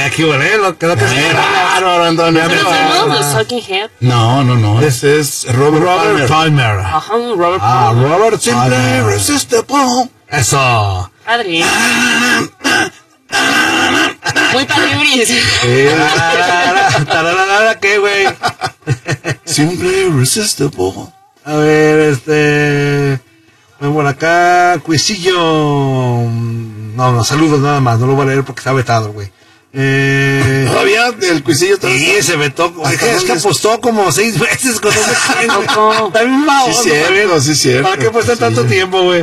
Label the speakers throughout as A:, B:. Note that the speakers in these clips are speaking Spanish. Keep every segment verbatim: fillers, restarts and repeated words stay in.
A: aquí, ¿vale? Lo que lo que
B: Qué raro, Antonio.
C: No, no, no.
B: Ese es Robert,
A: Robert
B: Palmer.
A: Palmer.
C: Ajá, Robert
B: Ah,
C: Palmer.
B: Robert Simple
A: Palmer.
B: Irresistible.
A: Eso.
C: Padre. Muy padre, Uri. Sí.
A: Tararara, tararara, ¿qué, güey?
B: Simple Irresistible.
A: A ver, este... ven por acá, Cuisillo... No, no, saludos nada más, no lo voy a leer porque está vetado, güey. Eh...
B: Todavía el cuisillo
A: Sí, se vetó, güey,
B: Hasta
A: es que
B: dónde-
A: apostó como seis veces con ese
C: Tampoco.
A: También va,
B: Sí, cierto, sí, cierto.
A: ¿Para qué apuesta
B: Sí.
A: tanto tiempo, güey?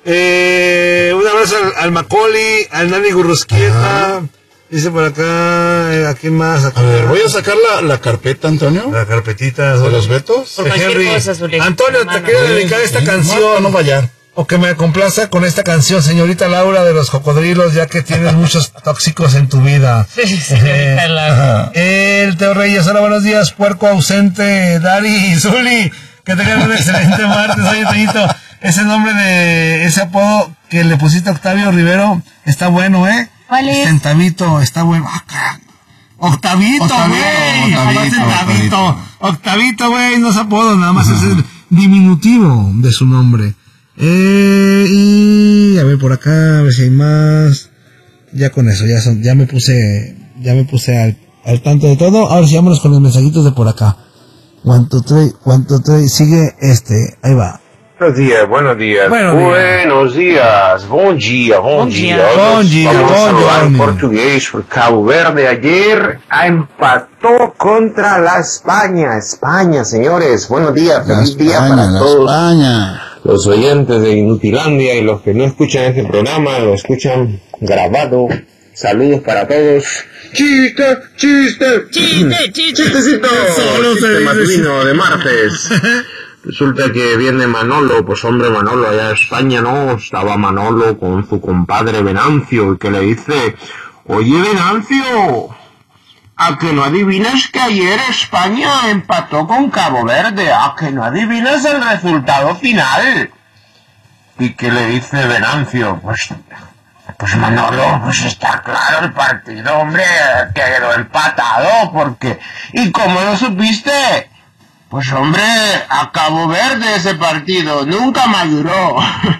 A: Eh, un abrazo al, al Macaulay, al Nani Gurrusquieta. Dice por acá, eh, ¿a quién más?
B: A ver, voy a sacar la, la carpeta, Antonio.
A: La carpetita.
B: ¿De los vetos?
C: Por cualquier
A: Henry.
C: cosa, Zuleika,
A: Antonio, te
C: hermano.
A: quiero dedicar esta
B: Sí,
A: canción.
B: No, no fallar.
A: O que me complaza con esta canción, señorita Laura de los Cocodrilos, ya que tienes muchos tóxicos en tu vida.
C: Señorita Laura.
A: El Teo Reyes, hola, buenos días, puerco ausente, Dari y Zuli, que tengan un excelente martes. Oye, Toñito, ese nombre de, ese apodo que le pusiste a Octavio Rivero, está bueno, ¿eh?
C: ¿Cuál es?
A: Centavito, está bueno. Ah, carajo. Octavito,
B: Octavito,
A: güey.
B: Octavito,
A: No, Centavito.
B: Octavito.
A: Octavito, güey, no es apodo, nada más es el diminutivo de su nombre. Eh, y a ver por acá, a ver si hay más. Ya con eso, ya son, ya me puse, ya me puse al, al tanto de todo. Ahora sí, vámonos con los mensajitos de por acá. One, two, three, one, two, three, sigue este, ahí va.
D: Buenos días, buenos días.
A: Buenos días.
D: Buenos días. Bom dia, bom,
C: Bom
D: dia.
C: dia.
D: Hoy
A: Bom
D: nos
A: dia,
D: vamos a
A: bom
D: saludar en
A: dia.
D: portugués por Cabo Verde. Ayer empató contra la España. España, señores. Buenos días.
B: La
D: Feliz día
B: España,
D: para
B: la
D: todos
B: España.
D: los oyentes de Inutilandia y los que no escuchan este programa, lo escuchan grabado. Saludos para todos. ¡Chiste! ¡Chiste!
C: Chiste, chiste.
D: ¡Chistecito!
A: Solo se
D: Chiste
A: dice
D: matutino de martes. Resulta que viene Manolo, pues hombre Manolo, allá en España, ¿no? Estaba Manolo con su compadre Venancio y que le dice, oye Venancio, ¿a que no adivinas que ayer España empató con Cabo Verde? ¿A que no adivinas el resultado final? Y que le dice Venancio, pues, pues Manolo, pues está claro el partido, hombre, quedó empatado, porque... ¿Y cómo lo supiste? Pues hombre, a Cabo Verde ese partido, nunca maduró.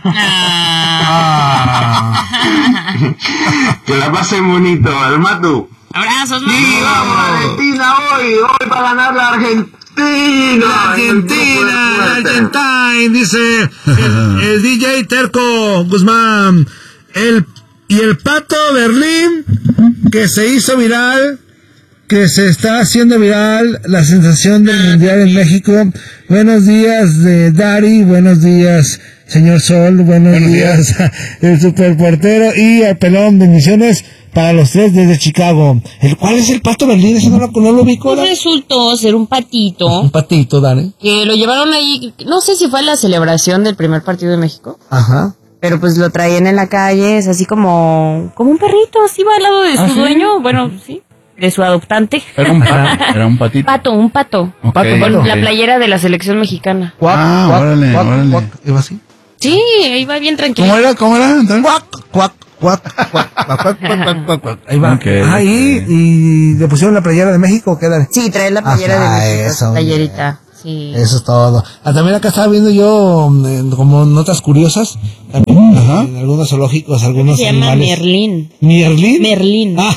D: Que la pasen bonito, el Matu.
C: Abrazos, Matu.
D: ¡Y vamos Argentina hoy! ¡Hoy va a ganar la Argentina!
A: La Argentina, la Argentina, dice el, el D J Terco Guzmán. El, y el Pato Berlín, que se hizo viral, que se está haciendo viral, la sensación del Mundial en México. Buenos días de Dari, buenos días señor Sol, buenos, buenos días, días el superportero y el pelón, bendiciones para los tres desde Chicago. ¿El cuál es el Pato Berlín? Eso no lo, no lo ubico.
C: Pues resultó ser un patito.
A: Un patito, Dani.
C: Que lo llevaron ahí, no sé si fue la celebración del primer partido de México.
A: Ajá.
C: Pero pues lo traían en la calle, es así como, como un perrito, así va al lado de su
A: ¿Ah, sí?
C: dueño, bueno, sí, de su adoptante.
B: Era un pato. Era un patito.
C: Pato, un pato.
B: Ok,
A: Pato,
C: Con
A: pato.
C: la playera de la selección mexicana.
A: Cuac,
B: Ah,
A: cuac,
B: órale,
A: cuac,
B: órale.
A: cuac. ¿Iba así?
C: Sí, iba bien tranquilo.
B: ¿Cómo era? ¿Cómo era? Entonces?
A: Cuac, cuac, cuac, cuac, cuac, cuac, cuac, cuac, cuac. Ahí va.
B: Ok,
A: Ah, y,
B: ok.
A: y le pusieron la playera de México, ¿qué tal?
C: Sí, trae la playera
A: Ajá,
C: de México,
A: eso,
C: su playerita. Sí.
A: Eso es todo. Ah, también acá estaba viendo yo mm, como notas curiosas, también
B: Ajá.
A: en algunos zoológicos, algunos
C: Se llama
A: animales.
C: Merlín.
A: ¿Merlín?
C: Merlín.
A: Ah.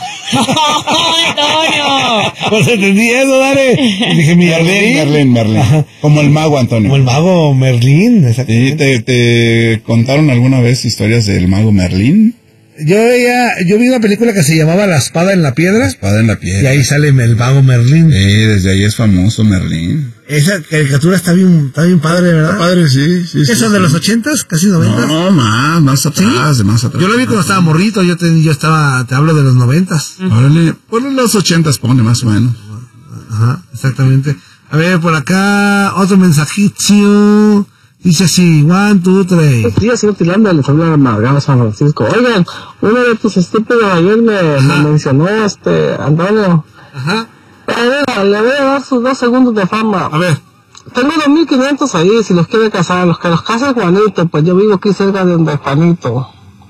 C: Antonio.
A: Pues entendí eso, dale. Y dije, Merlín.
B: Merlín, Merlín.
A: Ajá.
B: Como el mago, Antonio.
A: Como el mago Merlín,
B: ¿Sí?
A: exactamente.
B: ¿Te, ¿Te contaron alguna vez historias del mago Merlín?
A: Yo veía, yo vi una película que se llamaba La espada en la piedra,
B: Espada en la piedra.
A: y ahí sale el mago Merlín.
B: Sí, desde ahí es famoso Merlín.
A: Esa caricatura está bien, está bien padre, ¿verdad?
B: Está padre, sí, sí.
A: ¿Eso
B: sí,
A: de
B: sí.
A: los ochentas, casi noventas?
B: No, más, más atrás, de más atrás.
A: Yo lo vi cuando estaba morrito, yo, te, yo estaba, te hablo de los noventas.
B: Órale, ponle los ochentas, pone más o menos.
A: Ajá, exactamente. A ver, por acá, otro mensajito. Dice así, one, two, three.
E: Buenos días, señor Tilanda, les habla Margano San Francisco. Oigan, uno de tus estúpidos ayer me, me mencionó, este, Antonio.
A: Ajá.
E: Eh, le voy a dar sus dos segundos de fama.
A: A ver.
E: Tengo dos mil quinientos ahí, si los quiere casar. Los que los casa Juanito, pues yo vivo aquí cerca de donde es Juanito.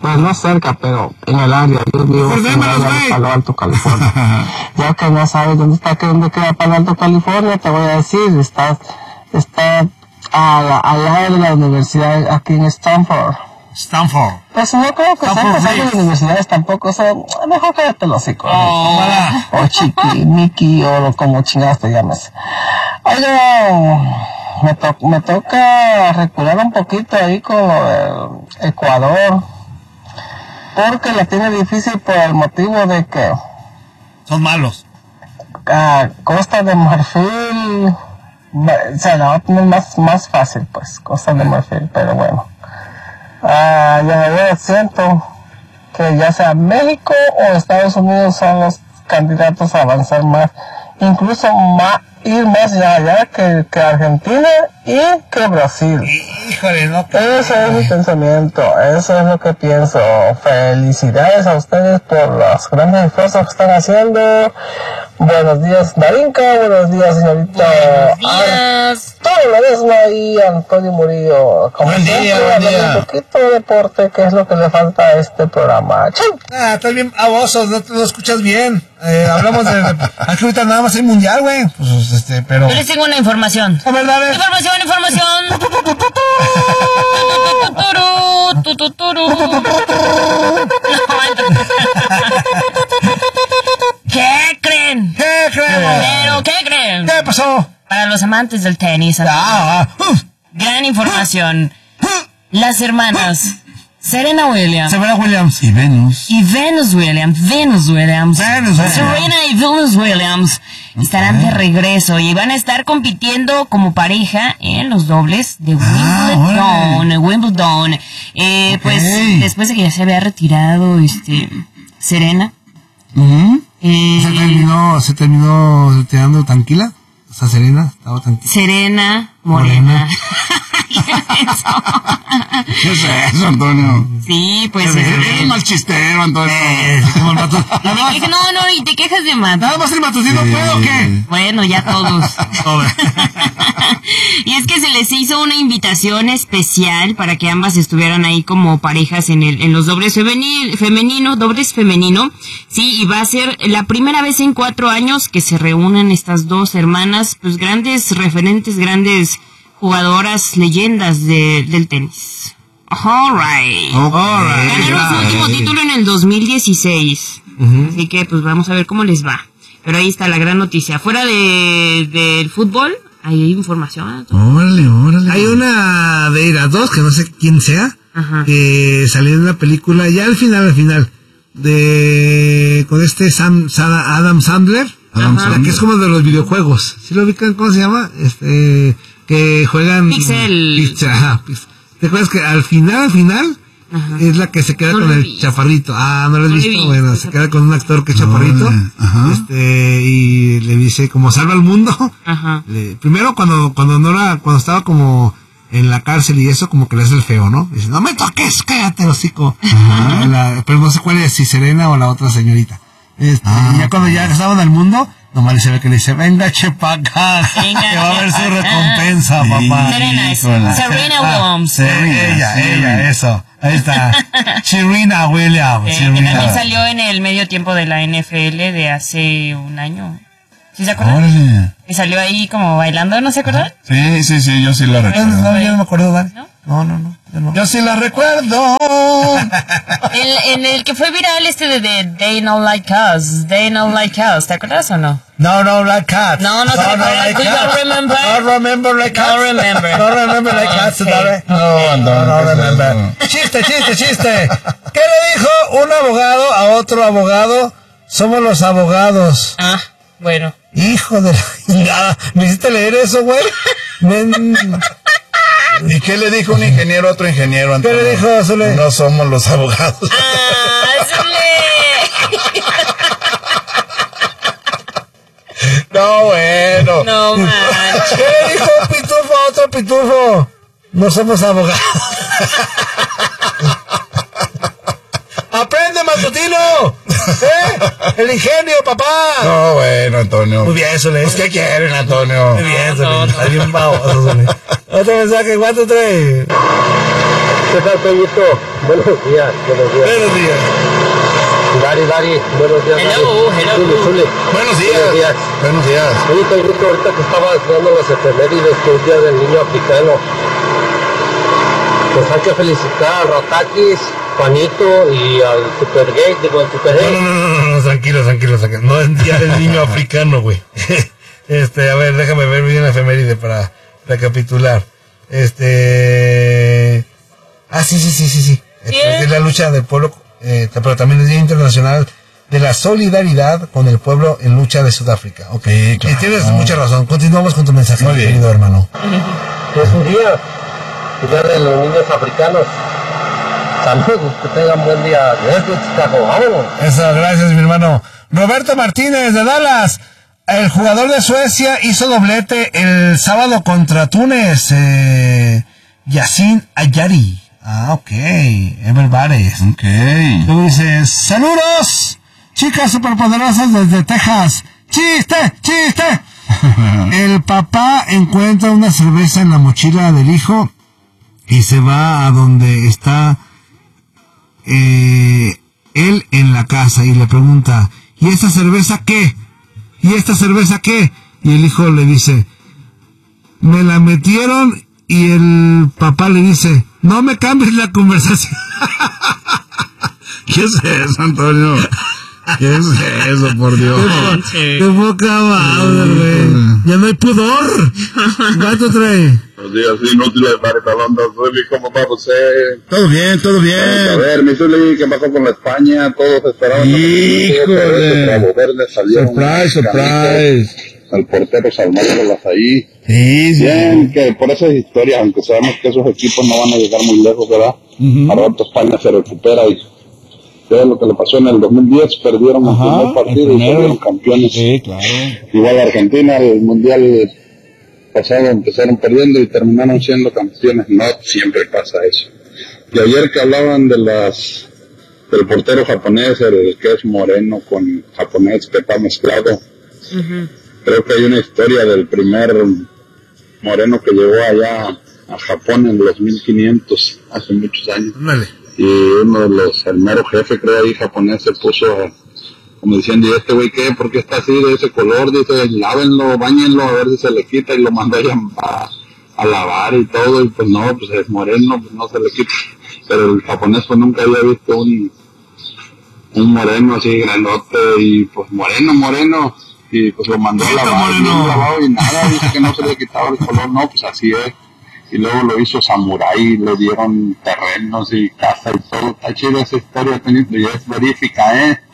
E: pues no cerca, pero en el área. Yo vivo en el área de Palo Alto, California. Ya que no sabes dónde está, que dónde queda Palo Alto, California, te voy a decir, está, está a la, al lado de la universidad aquí en Stanford.
A: Stanford.
E: Pues no creo que sean cosas de universidades tampoco, o sea, mejor cállate los hocico.
A: Oh,
E: o Chiqui, Mickey, o como chingados te llames. Oigan, me, to me toca recular un poquito ahí con lo de Ecuador, porque la tiene difícil por el motivo de que
A: son malos.
E: a Costa de Marfil, o sea, la va a tener más, más fácil, pues, Costa de Marfil, pero bueno. Ah, yo siento que ya sea México o Estados Unidos son los candidatos a avanzar más, incluso más, ir más allá que, que Argentina y que Brasil.
A: Híjole, no.
E: Ese es mi pensamiento, eso es lo que pienso. Felicidades a ustedes por los grandes esfuerzos que están haciendo. Buenos días, Darinka. Buenos días, señorita.
C: Buenos días.
E: Todo lo demás y Antonio Murillo. Como
A: Buen
E: siempre,
A: día, buen
E: hablando
A: día.
E: un poquito de deporte, que es lo que le falta a este programa. ¡Chau!
A: Ah, estás bien baboso, no te lo escuchas bien. Eh, hablamos de... Aquí ahorita nada más hay mundial, güey. Pues, este, pero...
C: Yo les tengo una información.
A: A ver, dale.
C: Información, información. ¿Qué creen?
A: ¿Qué creemos?
C: ¿Pero qué creen?
A: ¿Qué pasó?
C: Para los amantes del tenis,
A: Ah, ah, uh,
C: gran información. Las hermanas Serena Williams
A: Serena Williams.
B: Y Venus.
C: y Venus Williams, Venus Williams,
A: Venus Williams.
C: Serena y Venus Williams estarán de regreso y van a estar compitiendo como pareja en los dobles de Wimbledon.
B: órale.
C: Wimbledon. Eh,
B: Ok.
C: Pues después de que ya se había retirado este Serena.
B: Ujú.
C: eh,
A: Se terminó, se terminó quedando tranquila. O sea, Serena estaba tranquila.
C: Serena Morena.
B: ¿Qué es eso, Antonio?
C: Sí, pues.
B: Eres
C: este,
B: mal chistero, Antonio.
A: Como el vato.
C: y te quejas- no, no, y te quejas de más.
A: Nada más el matutino,
B: Sí.
A: ¿puedo o qué?
C: Bueno, ya todos.
A: Todo.
C: Y es que se les hizo una invitación especial para que ambas estuvieran ahí como parejas en el en los dobles femeni- femenino, dobles femenino. Sí, y va a ser la primera vez en cuatro años que se reúnen estas dos hermanas, pues grandes referentes, grandes jugadoras, leyendas de, del tenis. All right.
B: Ok.
C: Ganaron su último título en el dos mil dieciséis. Así que pues vamos a ver cómo les va. Pero ahí está la gran noticia. Fuera de del fútbol, ahí hay información.
B: Órale, órale.
A: Hay una de las dos, que no sé quién sea,
C: Ajá.
A: que salió en la película, ya al final, al final, de con este Sam, Sa- Adam Sandler,
B: Adam
A: la
B: Sandler.
A: que es como de los videojuegos. ¿Sí lo ubican? ¿Cómo se llama? Este, que juegan...
C: Pixel.
A: Pixel, ajá, Pixel. ¿Te acuerdas que al final, al final,
C: Ajá.
A: es la que se queda
C: No
A: con
C: lo
A: el
C: vi.
A: chaparrito? Ah, ¿no lo has
C: No lo he
A: visto?
C: visto.
A: Bueno, se queda con un actor que es chaparrito,
B: Órale, ajá.
A: este, y le dice, como salva al mundo.
C: Ajá.
A: Le- primero cuando cuando no era cuando estaba como en la cárcel y eso, como que le hace el feo, ¿no? Dice, no me toques, cállate, hocico. La- pero no sé cuál es, si Serena o la otra señorita. Este,
B: Ah,
A: y ya cuando ya estaban al mundo, nomás se ve que le dice, venga, chepa acá,
C: Venga,
A: que va a haber su
C: chepa acá.
A: recompensa,
B: Sí.
A: papá.
C: Serena, es
B: Híjola.
C: Serena
A: Ah,
C: Williams.
A: sí, ella,
B: Serena.
A: ella, eso. Ahí está. Serena Williams.
C: Eh, que
A: Serena.
C: también salió en el medio tiempo de la N F L de hace un año. ¿Sí se acuerdan?
B: Órale.
C: Y salió ahí como bailando, ¿no se acuerdan?
B: Sí, sí, sí, yo sí lo
A: No,
B: recuerdo.
A: no, yo no me acuerdo, ¿vale?
C: ¿No?
A: No, no, no. Yo, no. Yo sí la recuerdo.
C: El, en el que fue viral este de, de They Not Like Us, They Not Like Us, ¿te acuerdas o no?
A: No, no, like cats.
C: No, no te acuerdas.
A: like
C: You don't
A: cats.
C: remember?
A: No remember like cats.
C: No remember.
A: No remember like cats,
C: Ok.
A: ¿sabes?
B: No, Antonio,
A: No,
B: ¿qué es
A: remember.
B: eso?
A: Chiste, chiste, chiste. ¿Qué le dijo un abogado a otro abogado? Somos los abogados.
C: Ah, bueno.
A: Hijo de la chingada. ¿Me hiciste leer eso, güey? Men-
B: ¿Y qué le dijo un ingeniero a otro ingeniero,
A: ¿Qué
B: Antonio?
A: le dijo, Zule?
B: No somos los abogados.
C: Ah, Zule.
B: No, bueno.
C: No manches.
A: ¿Qué le dijo un pitufo a otro pitufo? No somos abogados. ¡Aprende, matutino! ¿Eh? ¡El ingenio, papá!
B: No, bueno, Antonio.
A: Muy bien, Zule.
B: Pues, ¿qué quieren, Antonio?
A: Muy bien,
C: No,
A: Zule.
C: no.
A: Está bien baboso, Zule. Otro mensaje, cuatro, tres.
E: ¿Qué tal, Toñito? Buenos días, buenos días.
A: Buenos días.
E: Dari, Dari, buenos días.
C: Hello,
E: Dari.
C: hello.
E: Zuli, Zuli.
A: Buenos días.
E: Buenos días.
A: Buenos días.
E: Oye, Toñito, ahorita que estabas dando las efemérides que es Día del Niño Africano, pues hay que felicitar a Rotakis, Juanito y al Super Gay, digo, al Super
A: No,
E: Gay.
A: no, no, no, no, tranquilo, tranquilo, tranquilo. No es Día del Niño Africano, güey. Este, a ver, déjame ver bien la efeméride para recapitular. Este... Ah, sí, sí, sí, sí, sí. Es la lucha del pueblo, eh, pero también es Día Internacional de la Solidaridad con el pueblo en lucha de Sudáfrica. Ok, claro. Y tienes mucha razón. Continuamos con tu mensaje,
B: Muy bien,
A: querido hermano.
E: Que es un día, Día de los Niños Africanos. Saludos, que tengan buen día. Gracias, Chicago. Vámonos.
A: Eso, gracias, mi hermano. Roberto Martínez de Dallas. El jugador de Suecia hizo doblete el sábado contra Túnez. Eh, Yacine Ayari. Ah, ok. Ever Bares.
B: Ok.
A: Luego dice, saludos, chicas superpoderosas desde Texas. ¡Chiste! ¡Chiste! El papá encuentra una cerveza en la mochila del hijo y se va a donde está eh, él en la casa y le pregunta, ¿y esta cerveza qué? ¿Y esta cerveza qué? Y el hijo le dice, me la metieron, y el papá le dice, no me cambies la conversación.
B: ¿Qué es eso, Antonio? ¿Qué es eso, por Dios?
A: Qué poca madre, güey. Ya no hay pudor. ¿Cuánto trae?
F: Buenos días, inútiles, Maritalonda, Zuli, ¿cómo va usted?
B: Todo bien, todo
F: A
B: bien.
F: ver, mi Zuli, ¿qué pasó con la España? Todos esperaban.
B: Híjole.
F: Bravo Verde salieron.
B: Surprise, surprise.
F: Al portero salmándolas ahí.
B: Sí, sí.
F: Bien, que por esas historias, aunque sabemos que esos equipos no van a llegar muy lejos, ¿verdad?
B: Uh-huh.
F: A rato España se recupera y ve lo que le pasó en el dos mil diez, perdieron el primer
B: Ajá,
F: partido
B: el
F: y
B: primero.
F: salieron campeones.
B: Sí, claro.
F: Igual Argentina, el mundial pasado empezaron perdiendo y terminaron siendo campeones. No siempre pasa eso. Y ayer que hablaban de las del portero japonés, el que es moreno con japonés que está mezclado,
C: Uh-huh.
F: creo que hay una historia del primer moreno que llegó allá a Japón en los mil quinientos, hace muchos años.
A: Ándale.
F: Y uno de los, el mero jefe, creo ahí, japonés, se puso como diciendo, ¿y este güey qué? ¿Por qué está así de ese color? Dice, lávenlo, báñenlo, a ver si se le quita, y lo mandó allá a, a lavar y todo, y pues no, pues es moreno, pues no se le quita. Pero el japonés pues nunca había visto un, un moreno así grandote, y pues moreno, moreno, y pues lo mandó a lavar, y no lavado y nada, dice que no se le quitaba el color, no, pues así es. Y luego lo hizo samurái, le dieron terrenos y casa y todo. Está chido esa historia, Tenito, y es verífica, ¿eh?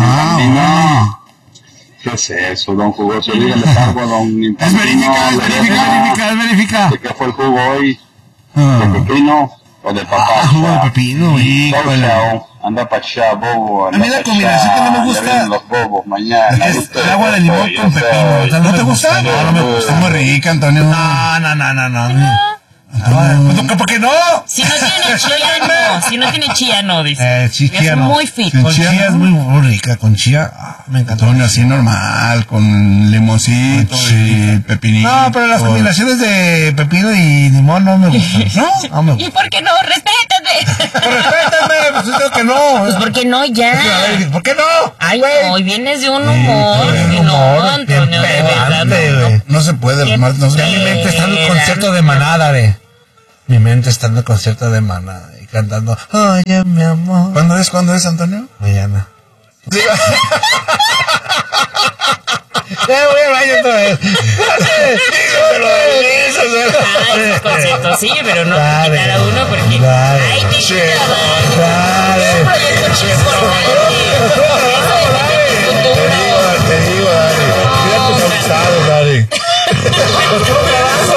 B: Ah,
F: ¿Qué es eso, don Jugoso? Dígale cargo a don Nintendo.
B: Es verifica, es verifica, verifica, es verifica.
F: ¿De qué fue el jugo hoy?
B: Ah.
F: ¿De pepino o de papá?
B: Ah, jugo de pepino, híjole.
F: Chao, anda pa' allá, bobo.
A: A mí la combinación que no me gusta-
F: Ya vienen los bobos mañana.
A: Es
F: ¿viste?
A: el agua de limón
F: Yo
A: con
F: sé.
A: pepino. O sea,
B: ¿No te gusta?
A: No, no me gusta.
B: Es muy rica, Antonio.
A: No, no, no, no, no. No, ¿por qué no?
C: Si no tiene chía, no. Si no tiene chía, no, dice.
A: Eh, sí,
C: es
A: chía no.
C: muy fit.
A: Con chía es muy, muy rica. Con chía, ah, me encanta.
B: Antonio, así normal, con limoncito y pepinito.
A: No, pero las combinaciones de pepino y limón no me gustan. No, no me
C: ¿Y
A: gustan.
C: por qué no? ¡Respétate!
A: Pues respétame, pues yo digo que no.
C: Pues ¿por qué no
A: A ver,
C: ya?
A: ¿por qué no?
C: Ay,
A: Güey.
C: no, hoy vienes de un humor.
A: Sí,
C: que
A: un
C: no,
A: humor,
C: Antonio,
A: bien
C: de verdad,
A: pedante,
C: no, no.
A: güey.
B: No se puede,
C: Qué
B: no, no se
A: Ya mi mente está en el concierto de Maná, de. Mi mente está en el concierto de Maná y cantando, oye, mi amor.
B: ¿Cuándo es? ¿Cuándo es, Antonio?
A: Mañana. Sí. Ya voy al baño otra vez. Dígaselo, dígaselo.
C: Ay, esos conciertos sí, pero no
A: Dale,
C: quitar a uno porque...
A: dale.
C: Ay, te
A: Sí,
C: queda,
A: dale.
C: Un proyecto chico,